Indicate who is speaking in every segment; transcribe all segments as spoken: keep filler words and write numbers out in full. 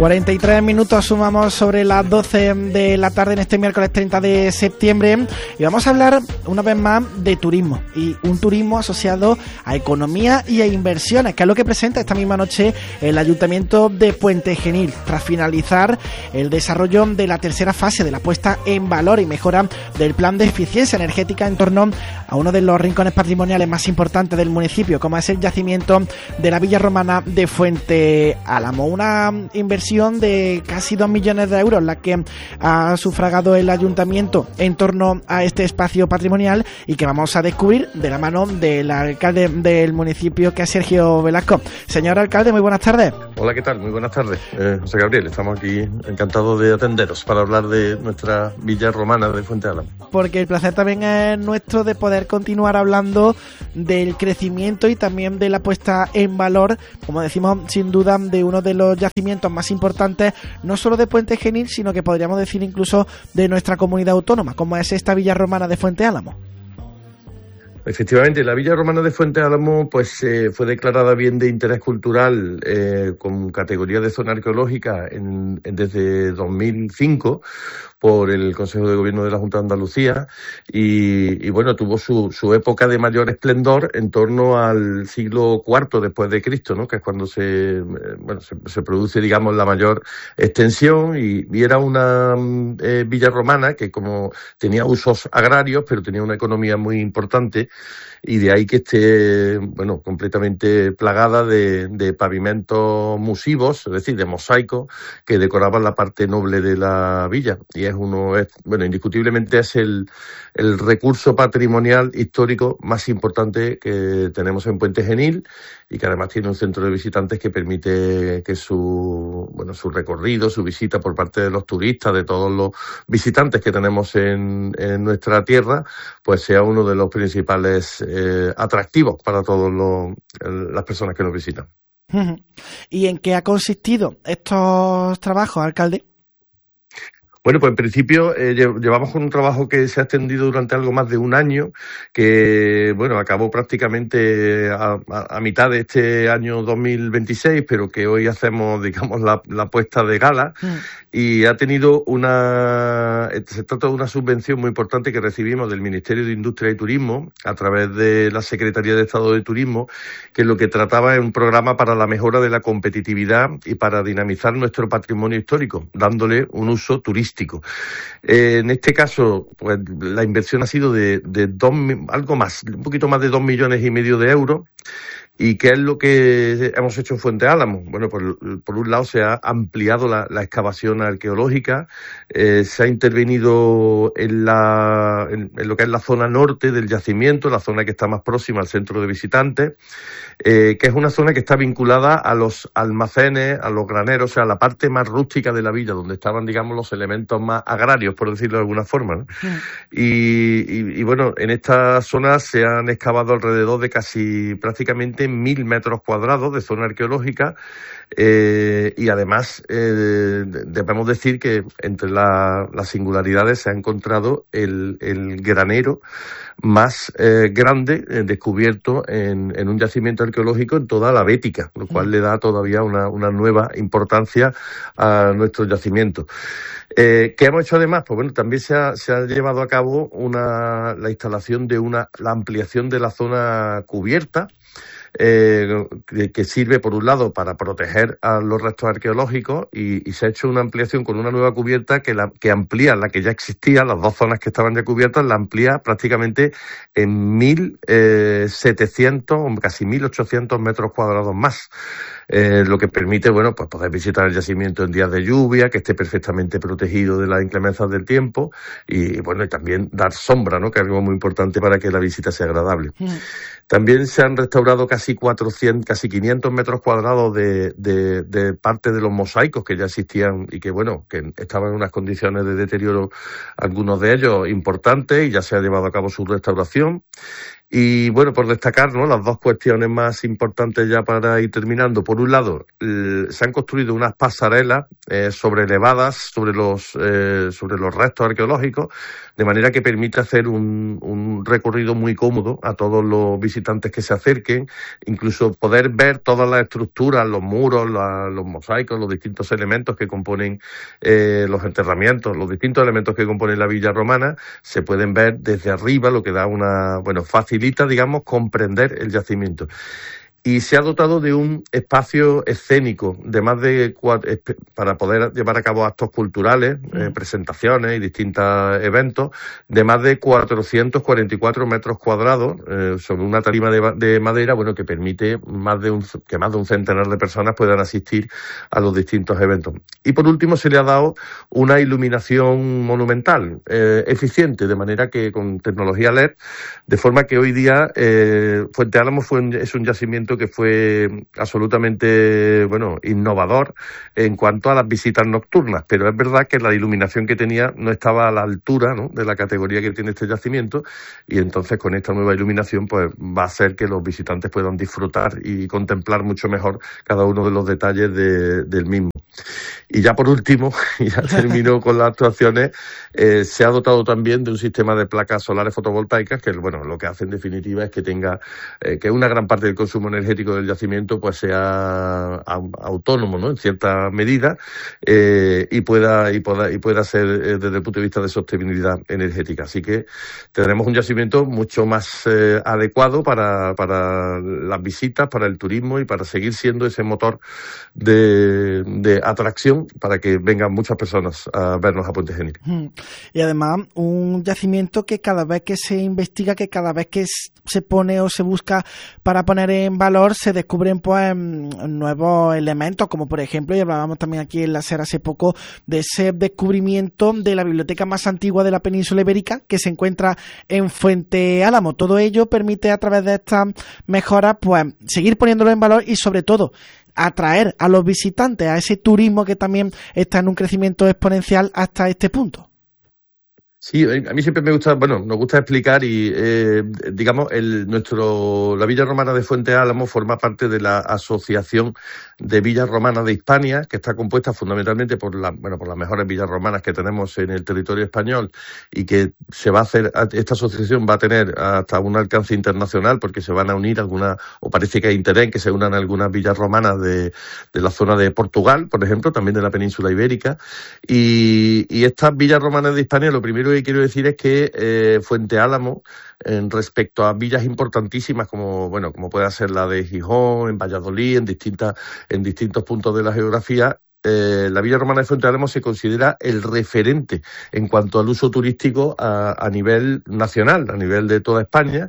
Speaker 1: cuarenta y tres minutos sumamos sobre las doce de la tarde en este miércoles treinta de septiembre y vamos a hablar una vez más de turismo y un turismo asociado a economía y a inversiones, que es lo que presenta esta misma noche el Ayuntamiento de Puente Genil tras finalizar el desarrollo de la tercera fase de la puesta en valor y mejora del plan de eficiencia energética en torno a uno de los rincones patrimoniales más importantes del municipio, como es el yacimiento de la Villa Romana de Fuente Álamo. Una inversión de casi dos millones de euros la que ha sufragado el ayuntamiento en torno a este espacio patrimonial y que vamos a descubrir de la mano del alcalde del municipio, que es Sergio Velasco. Señor alcalde, muy buenas tardes.
Speaker 2: Hola, ¿qué tal? Muy buenas tardes. Eh, José Gabriel, estamos aquí encantados de atenderos para hablar de nuestra Villa Romana de Fuente Álamo.
Speaker 1: Porque el placer también es nuestro de poder continuar hablando del crecimiento y también de la puesta en valor, como decimos, sin duda, de uno de los yacimientos más importantes, no solo de Puente Genil, sino que podríamos decir incluso de nuestra comunidad autónoma, como es esta Villa Romana de Fuente Álamo.
Speaker 2: Efectivamente, la Villa Romana de Fuente Álamo pues, eh, fue declarada bien de interés cultural eh, con categoría de zona arqueológica en, en, desde dos mil cinco por el Consejo de Gobierno de la Junta de Andalucía y, y bueno, tuvo su, su época de mayor esplendor en torno al siglo cuarto después de Cristo, ¿no? Que es cuando se, eh, bueno, se, se produce, digamos, la mayor extensión y, y era una eh, villa romana que como tenía usos agrarios, pero tenía una economía muy importante y de ahí que esté, bueno, completamente plagada de, de pavimentos musivos, es decir, de mosaicos que decoraban la parte noble de la villa. Y es uno, es, bueno, indiscutiblemente es el, el recurso patrimonial histórico más importante que tenemos en Puente Genil y que además tiene un centro de visitantes que permite que su, bueno, su recorrido, su visita por parte de los turistas, de todos los visitantes que tenemos en, en nuestra tierra, pues sea uno de los principales eh, atractivos para todas las personas que nos visitan.
Speaker 1: ¿Y en qué ha consistido estos trabajos, alcalde?
Speaker 2: Bueno, pues en principio eh, llevamos con un trabajo que se ha extendido durante algo más de un año, que bueno, acabó prácticamente a, a, a mitad de este año dos mil veintiséis, pero que hoy hacemos, digamos, la, la puesta de gala, mm. y ha tenido una, se trata de una subvención muy importante que recibimos del Ministerio de Industria y Turismo a través de la Secretaría de Estado de Turismo, que lo que trataba es un programa para la mejora de la competitividad y para dinamizar nuestro patrimonio histórico, dándole un uso turístico. Eh, en este caso, pues la inversión ha sido de, de dos, algo más, un poquito más de dos millones y medio de euros. ¿Y qué es lo que hemos hecho en Fuente Álamo? Bueno, por, por un lado se ha ampliado la, la excavación arqueológica, eh, se ha intervenido en, la, en, en lo que es la zona norte del yacimiento, la zona que está más próxima al centro de visitantes, eh, que es una zona que está vinculada a los almacenes, a los graneros, o sea, a la parte más rústica de la villa, donde estaban, digamos, los elementos más agrarios, por decirlo de alguna forma, ¿no? Sí. Y, y, y bueno, en esta zona se han excavado alrededor de casi prácticamente mil metros cuadrados de zona arqueológica, eh, y además eh, debemos decir que entre la, las singularidades se ha encontrado el, el granero más eh, grande eh, descubierto en, en un yacimiento arqueológico en toda la Bética, lo cual le da todavía una, una nueva importancia a nuestro yacimiento. Eh, ¿Qué hemos hecho además? Pues bueno, también se ha, se ha llevado a cabo una, la instalación de una, la ampliación de la zona cubierta, Eh, que, que sirve por un lado para proteger a los restos arqueológicos y, y se ha hecho una ampliación con una nueva cubierta que, la, que amplía la que ya existía, las dos zonas que estaban ya cubiertas, la amplía prácticamente en mil setecientos o casi mil ochocientos metros cuadrados más. Eh, lo que permite, bueno, pues poder visitar el yacimiento en días de lluvia, que esté perfectamente protegido de las inclemencias del tiempo y, bueno, y también dar sombra, ¿no? Que es algo muy importante para que la visita sea agradable. Mm. También se han restaurado casi cuatrocientos, casi quinientos metros cuadrados de, de, de parte de los mosaicos que ya existían y que, bueno, que estaban en unas condiciones de deterioro, algunos de ellos importantes, y ya se ha llevado a cabo su restauración. Y bueno, por destacar, ¿no?, las dos cuestiones más importantes ya para ir terminando. Por un lado, eh, se han construido unas pasarelas eh, sobreelevadas sobre los eh, sobre los restos arqueológicos, de manera que permite hacer un, un recorrido muy cómodo a todos los visitantes que se acerquen, incluso poder ver todas las estructuras, los muros, la, los mosaicos, los distintos elementos que componen eh, los enterramientos, los distintos elementos que componen la villa romana, se pueden ver desde arriba, lo que da una, bueno, facilita, digamos, comprender el yacimiento. Y se ha dotado de un espacio escénico de más de cuatro, para poder llevar a cabo actos culturales, eh, presentaciones y distintos eventos, de más de cuatrocientos cuarenta y cuatro metros cuadrados, eh, sobre una tarima de, de madera, bueno, que permite más de un, que más de un centenar de personas puedan asistir a los distintos eventos. Y por último se le ha dado una iluminación monumental, eh, eficiente, de manera que con tecnología L E D, de forma que hoy día eh, Fuente Álamo fue un, es un yacimiento que fue absolutamente, bueno, innovador en cuanto a las visitas nocturnas, pero es verdad que la iluminación que tenía no estaba a la altura, ¿no?, de la categoría que tiene este yacimiento, y entonces con esta nueva iluminación pues va a hacer que los visitantes puedan disfrutar y contemplar mucho mejor cada uno de los detalles de, del mismo. Y ya por último, y ya termino con las actuaciones, eh, se ha dotado también de un sistema de placas solares fotovoltaicas que, bueno, lo que hace en definitiva es que tenga, eh, que una gran parte del consumo energético del yacimiento pues sea a, autónomo, ¿no?, en cierta medida, eh, y pueda y pueda y pueda ser eh, desde el punto de vista de sostenibilidad energética. Así que tendremos un yacimiento mucho más eh, adecuado para para las visitas, para el turismo y para seguir siendo ese motor de, de atracción para que vengan muchas personas a vernos a Puente Genil.
Speaker 1: Y además un yacimiento que cada vez que se investiga, que cada vez que se pone o se busca para poner en valor, se descubren pues nuevos elementos, como por ejemplo, y hablábamos también aquí en la SER hace poco, de ese descubrimiento de la biblioteca más antigua de la península ibérica, que se encuentra en Fuente Álamo. Todo ello permite a través de estas mejoras pues seguir poniéndolo en valor y sobre todo atraer a los visitantes, a ese turismo que también está en un crecimiento exponencial hasta este punto.
Speaker 2: Sí, a mí siempre me gusta, bueno, nos gusta explicar y, eh, digamos, el nuestro la Villa Romana de Fuente Álamo forma parte de la Asociación de Villas Romanas de Hispania, que está compuesta fundamentalmente por la, bueno, por las mejores villas romanas que tenemos en el territorio español, y que se va a hacer, esta asociación va a tener hasta un alcance internacional porque se van a unir algunas, o parece que hay interés en que se unan algunas villas romanas de, de la zona de Portugal, por ejemplo, también de la península ibérica, y, y estas villas romanas de Hispania, lo primero que quiero decir es que eh, Fuente Álamo, en respecto a villas importantísimas como, bueno, como puede ser la de Gijón, en Valladolid, en distintas, en distintos puntos de la geografía, Eh, la Villa Romana de Fuente Álamo se considera el referente en cuanto al uso turístico a, a nivel nacional, a nivel de toda España,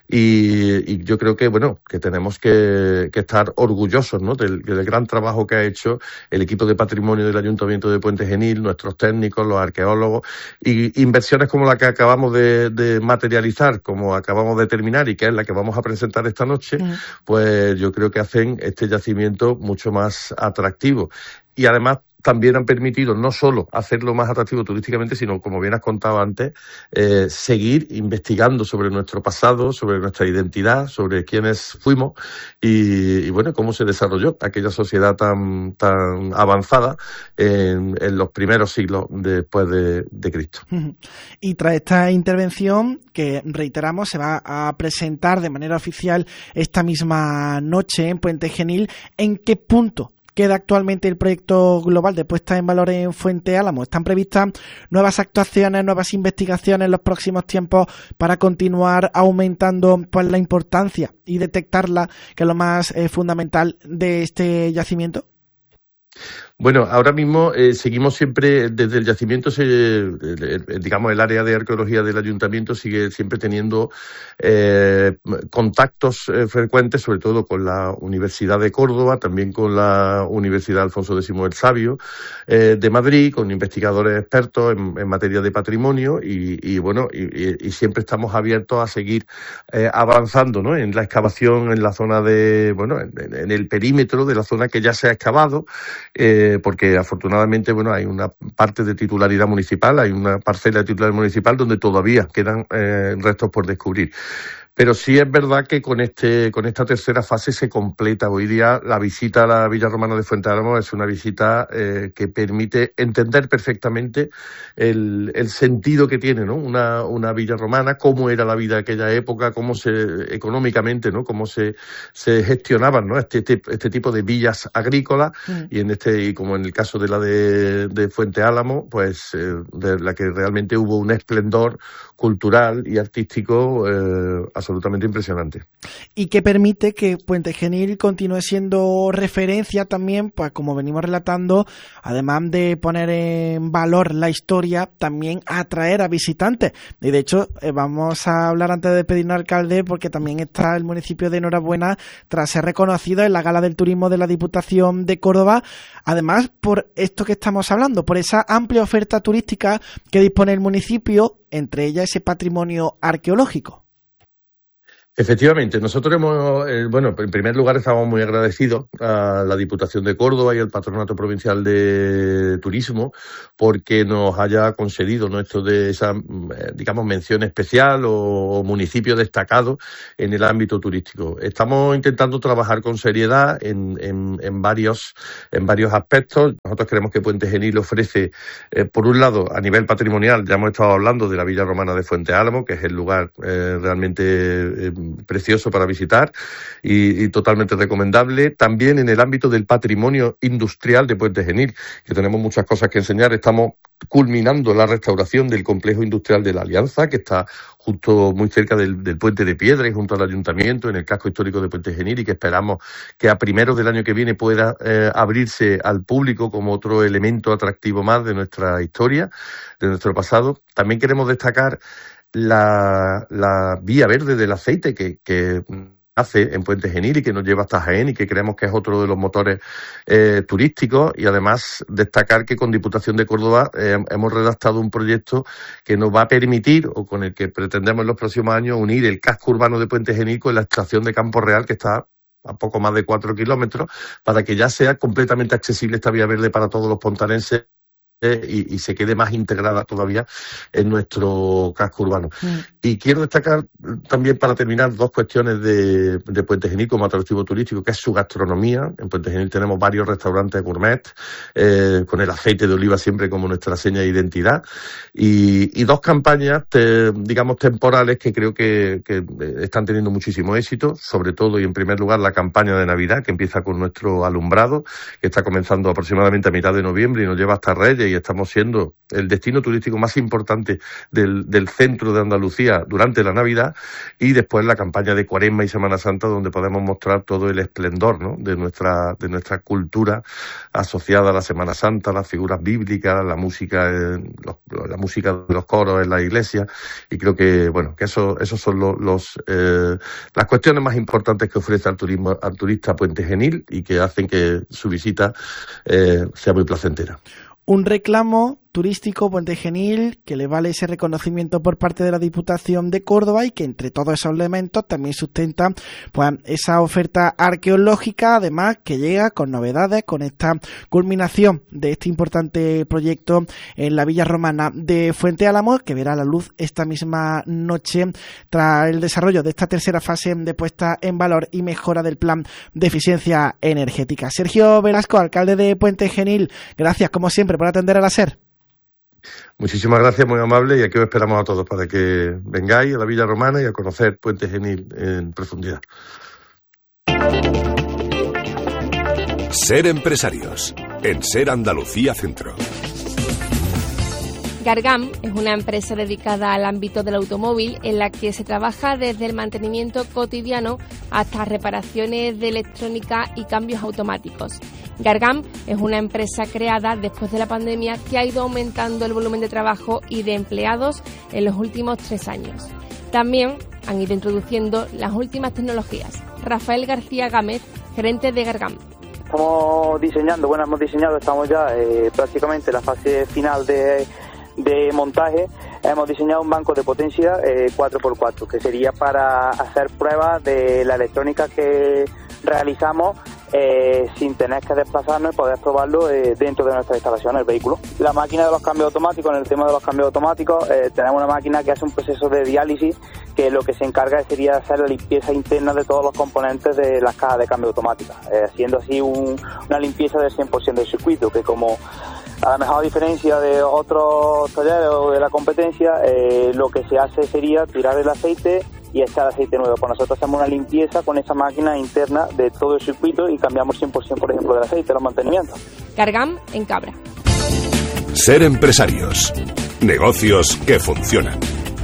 Speaker 2: y, y yo creo que, bueno, que tenemos que, que estar orgullosos, ¿no?, del, del gran trabajo que ha hecho el equipo de patrimonio del Ayuntamiento de Puente Genil, nuestros técnicos, los arqueólogos, y inversiones como la que acabamos de, de materializar, como acabamos de terminar y que es la que vamos a presentar esta noche, mm. pues yo creo que hacen este yacimiento mucho más atractivo. Y además también han permitido no solo hacerlo más atractivo turísticamente, sino, como bien has contado antes, eh, seguir investigando sobre nuestro pasado, sobre nuestra identidad, sobre quiénes fuimos y, y bueno, cómo se desarrolló aquella sociedad tan tan avanzada en, en los primeros siglos después de, de Cristo.
Speaker 1: Y tras esta intervención, que reiteramos, se va a presentar de manera oficial esta misma noche en Puente Genil, ¿en qué punto queda actualmente el proyecto global de puesta en valor en Fuente Álamo? ¿Están previstas nuevas actuaciones, nuevas investigaciones en los próximos tiempos para continuar aumentando pues la importancia y detectarla, que es lo más eh, fundamental de este yacimiento?
Speaker 2: Bueno, ahora mismo eh, seguimos siempre, desde el yacimiento, se, eh, digamos, el área de arqueología del ayuntamiento sigue siempre teniendo eh, contactos eh, frecuentes, sobre todo con la Universidad de Córdoba, también con la Universidad Alfonso X el Sabio eh, de Madrid, con investigadores expertos en, en materia de patrimonio y, y bueno, y, y siempre estamos abiertos a seguir eh, avanzando, ¿no?, en la excavación en la zona de, bueno, en, en el perímetro de la zona que ya se ha excavado. Eh, porque afortunadamente, bueno, hay una parte de titularidad municipal, hay una parcela de titularidad municipal donde todavía quedan eh, restos por descubrir. Pero sí es verdad que con este con esta tercera fase se completa. Hoy día la visita a la Villa Romana de Fuente Álamo es una visita eh, que permite entender perfectamente el, el sentido que tiene, ¿no? Una, una villa romana, cómo era la vida de aquella época, cómo se económicamente, ¿no? Cómo se, se gestionaban, ¿no? Este, este, este tipo de villas agrícolas mm. y en este y como en el caso de la de, de Fuente Álamo, pues eh, de la que realmente hubo un esplendor cultural y artístico eh, absolutamente impresionante.
Speaker 1: Y que permite que Puente Genil continúe siendo referencia también, pues como venimos relatando, además de poner en valor la historia, también atraer a visitantes. Y de hecho, eh, vamos a hablar antes de pedirnos al alcalde, porque también está el municipio de enhorabuena tras ser reconocido en la Gala del Turismo de la Diputación de Córdoba, además por esto que estamos hablando, por esa amplia oferta turística que dispone el municipio, entre ellas ese patrimonio arqueológico.
Speaker 2: Efectivamente, nosotros hemos, eh, bueno, en primer lugar estamos muy agradecidos a la Diputación de Córdoba y al Patronato Provincial de Turismo porque nos haya concedido, ¿no?, esto de esa, digamos, mención especial o, o municipio destacado en el ámbito turístico. Estamos intentando trabajar con seriedad en, en, en varios en varios aspectos. Nosotros creemos que Puente Genil ofrece, eh, por un lado, a nivel patrimonial, ya hemos estado hablando de la Villa Romana de Fuente Álamo, que es el lugar eh, realmente eh, precioso para visitar y, y totalmente recomendable. También en el ámbito del patrimonio industrial de Puente Genil, que tenemos muchas cosas que enseñar. Estamos culminando la restauración del complejo industrial de la Alianza, que está justo muy cerca del, del Puente de Piedra y junto al Ayuntamiento, en el casco histórico de Puente Genil, y que esperamos que a primeros del año que viene pueda eh, abrirse al público como otro elemento atractivo más de nuestra historia, de nuestro pasado. También queremos destacar La, la vía verde del aceite que, que hace en Puente Genil y que nos lleva hasta Jaén y que creemos que es otro de los motores eh, turísticos, y además destacar que con Diputación de Córdoba eh, hemos redactado un proyecto que nos va a permitir, o con el que pretendemos en los próximos años, unir el casco urbano de Puente Genil con la estación de Campo Real, que está a poco más de cuatro kilómetros, para que ya sea completamente accesible esta vía verde para todos los pontarenses Y, y se quede más integrada todavía en nuestro casco urbano. Mm. Y quiero destacar también, para terminar, dos cuestiones de, de Puente Genil como atractivo turístico, que es su gastronomía. En Puente Genil tenemos varios restaurantes gourmet, eh, con el aceite de oliva siempre como nuestra seña de identidad, y, y dos campañas, te, digamos, temporales que creo que, que están teniendo muchísimo éxito, sobre todo y en primer lugar la campaña de Navidad, que empieza con nuestro alumbrado, que está comenzando aproximadamente a mitad de noviembre y nos lleva hasta Reyes, y estamos siendo el destino turístico más importante del, del centro de Andalucía durante la Navidad, y después la campaña de Cuaresma y Semana Santa, donde podemos mostrar todo el esplendor, ¿no?, de nuestra de nuestra cultura asociada a la Semana Santa, las figuras bíblicas, la música, eh, los, la música de los coros en la iglesia, y creo que bueno que eso esos son los, los eh, las cuestiones más importantes que ofrece al turismo al turista Puente Genil y que hacen que su visita eh, sea muy placentera.
Speaker 1: Un reclamo turístico Puente Genil que le vale ese reconocimiento por parte de la Diputación de Córdoba, y que entre todos esos elementos también sustenta pues esa oferta arqueológica, además que llega con novedades, con esta culminación de este importante proyecto en la Villa Romana de Fuente Álamo, que verá la luz esta misma noche tras el desarrollo de esta tercera fase de puesta en valor y mejora del plan de eficiencia energética. Sergio Velasco, alcalde de Puente Genil, gracias como siempre por atender a la SER.
Speaker 2: Muchísimas gracias, muy amable, y aquí os esperamos a todos para que vengáis a la Villa Romana y a conocer Puente Genil en profundidad.
Speaker 3: Ser empresarios, en Ser Andalucía Centro.
Speaker 4: Gargam es una empresa dedicada al ámbito del automóvil, en la que se trabaja desde el mantenimiento cotidiano hasta reparaciones de electrónica y cambios automáticos. Gargam es una empresa creada después de la pandemia que ha ido aumentando el volumen de trabajo y de empleados en los últimos tres años. También han ido introduciendo las últimas tecnologías. Rafael García Gámez, gerente de Gargam.
Speaker 5: Estamos diseñando, bueno, hemos diseñado, estamos ya eh, prácticamente en la fase final de, de montaje. Hemos diseñado un banco de potencia eh, cuatro por cuatro, que sería para hacer pruebas de la electrónica que realizamos eh, sin tener que desplazarnos y poder probarlo eh, dentro de nuestra instalación, el vehículo. La máquina de los cambios automáticos, en el tema de los cambios automáticos, eh, tenemos una máquina que hace un proceso de diálisis que lo que se encarga sería hacer la limpieza interna de todos los componentes de las cajas de cambio automáticas, eh, haciendo así un, una limpieza del cien por ciento del circuito, que como a la mejor diferencia de otros talleres o de la competencia, eh, lo que se hace sería tirar el aceite y echar aceite nuevo. Pues nosotros hacemos una limpieza con esa máquina interna de todo el circuito y cambiamos cien por ciento, por ejemplo, del aceite, los mantenimientos.
Speaker 4: Gargam en Cabra.
Speaker 3: Ser empresarios. Negocios que funcionan.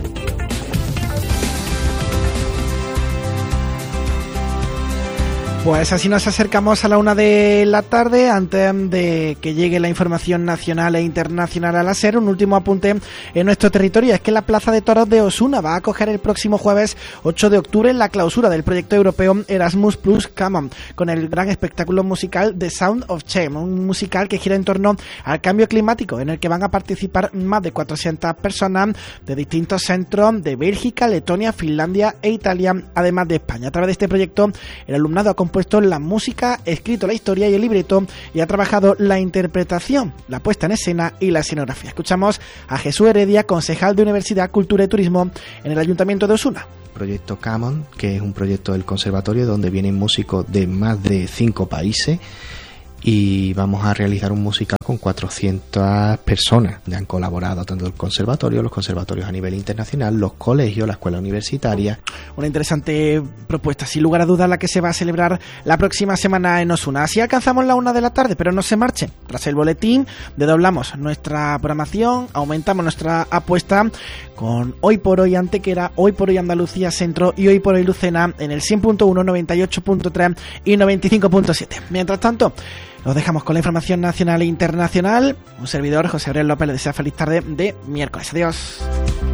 Speaker 1: Pues así nos acercamos a la una de la tarde. Antes de que llegue la información nacional e internacional a la SER, un último apunte en nuestro territorio. Es que la Plaza de Toros de Osuna va a acoger el próximo jueves ocho de octubre la clausura del proyecto europeo Erasmus Plus Common, con el gran espectáculo musical The Sound of Change, un musical que gira en torno al cambio climático, en el que van a participar más de cuatrocientas personas de distintos centros de Bélgica, Letonia, Finlandia e Italia, además de España. A través de este proyecto, el alumnado ha compuesto la música, escrito la historia y el libreto, y ha trabajado la interpretación, la puesta en escena y la escenografía. Escuchamos a Jesús Heredia, concejal de Universidad, Cultura y Turismo en el Ayuntamiento de Osuna.
Speaker 6: Proyecto Camon, que es un proyecto del conservatorio donde vienen músicos de más de cinco países, y vamos a realizar un musical con cuatrocientas personas que han colaborado, tanto el conservatorio, los conservatorios a nivel internacional, los colegios, la escuela universitaria.
Speaker 1: Una interesante propuesta, sin lugar a dudas, la que se va a celebrar la próxima semana en Osuna. Así alcanzamos la una de la tarde, pero no se marchen. Tras el boletín, desdoblamos nuestra programación, aumentamos nuestra apuesta con Hoy por Hoy Antequera, Hoy por Hoy Andalucía Centro y Hoy por Hoy Lucena en el cien punto uno, noventa y ocho punto tres y noventa y cinco punto siete. Mientras tanto, los dejamos con la información nacional e internacional. Un servidor, José Gabriel López, les desea feliz tarde de miércoles. Adiós.